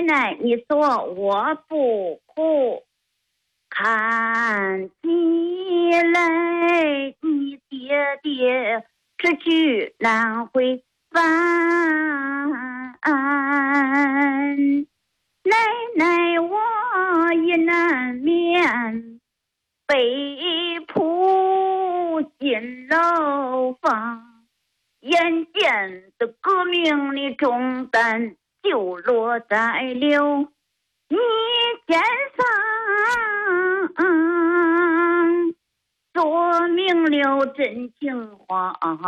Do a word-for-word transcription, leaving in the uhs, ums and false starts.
奶你说我不哭，看起来你爹爹此去难回返。奶奶我也难免被迫进牢房，眼见的革命的重担就落在了你肩上，说明了真情话。